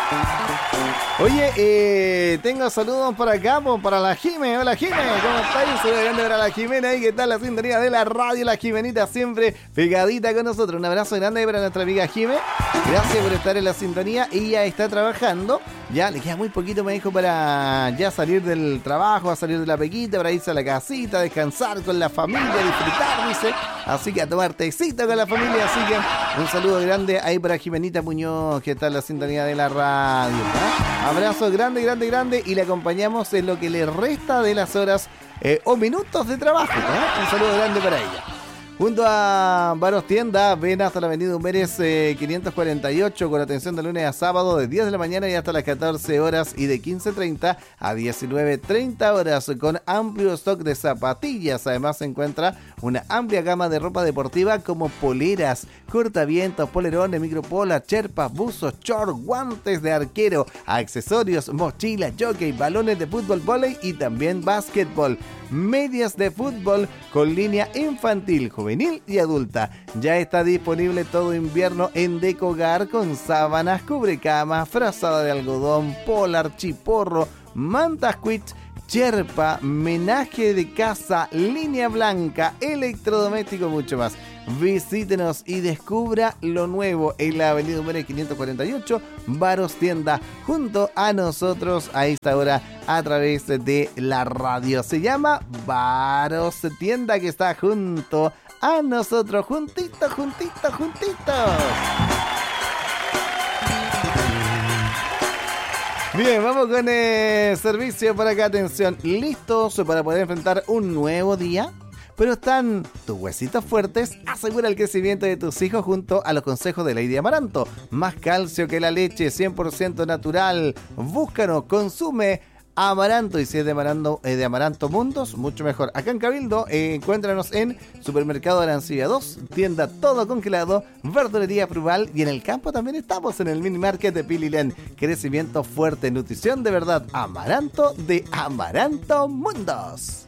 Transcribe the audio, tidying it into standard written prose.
Oye, tengo saludos por acá, para la Jime. Hola Jime, ¿cómo estáis? Saludos grande para la Jimena ahí, ¿qué tal la sintonía de la radio? La Jimenita siempre pegadita con nosotros. Un abrazo grande para nuestra amiga Jime. Gracias por estar en la sintonía. Ella está trabajando. Ya le queda muy poquito, me dijo, para ya salir del trabajo, a salir de la pequita, para irse a la casita, descansar con la familia, disfrutar, dice. Así que a tomar tecito con la familia. Así que un saludo grande ahí para Jimenita Muñoz, que está en la sintonía de la radio, ¿eh? Abrazo grande, grande, grande, y le acompañamos en lo que le resta de las horas o minutos de trabajo, ¿eh? Un saludo grande para ella. Junto a Varos Tienda, ven hasta la avenida Humberes 548 con atención de lunes a sábado de 10 de la mañana y hasta las 14 horas y de 15:30 a 19:30 horas con amplio stock de zapatillas. Además se encuentra una amplia gama de ropa deportiva como poleras, cortavientos, polerones, micropolas, cherpas, buzos, shorts, guantes de arquero, accesorios, mochilas, jockey, balones de fútbol, vóley y también básquetbol. Medias de fútbol con línea infantil, juvenil y adulta. Ya está disponible todo invierno en Decogar con sábanas, cubrecamas, frazada de algodón, polar, chiporro, mantas quitch, cherpa, menaje de casa, línea blanca, electrodoméstico, mucho más. Visítenos y descubra lo nuevo en la avenida Humberes 548, Varos Tienda, junto a nosotros a esta hora a través de la radio. Se llama Varos Tienda, que está junto a nosotros, juntito, juntito, juntito. Bien, vamos con el servicio por acá. Atención, ¿listos para poder enfrentar un nuevo día? Pero están tus huesitos fuertes. Asegura el crecimiento de tus hijos junto a los consejos de Lady Amaranto. Más calcio que la leche, 100% natural. Búscanos, consume Amaranto, y si es de Amaranto Mundos, mucho mejor. Acá en Cabildo, encuéntranos en Supermercado Arancibia 2, tienda todo congelado, verdulería Frugal, y en el campo también estamos en el mini market de Pililén. Crecimiento fuerte, nutrición de verdad. Amaranto de Amaranto Mundos.